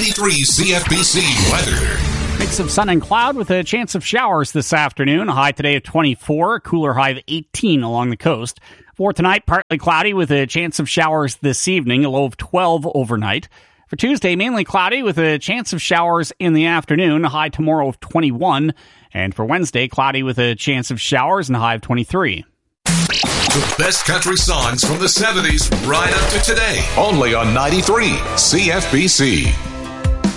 93 CFBC weather. Mix of sun and cloud with a chance of showers this afternoon. A high today of 24, a cooler high of 18 along the coast. For tonight, partly cloudy with a chance of showers this evening, a low of 12 overnight. For Tuesday, mainly cloudy with a chance of showers in the afternoon, a high tomorrow of 21. And for Wednesday, cloudy with a chance of showers and a high of 23. The best country songs from the 70s right up to today. Only on 93 CFBC.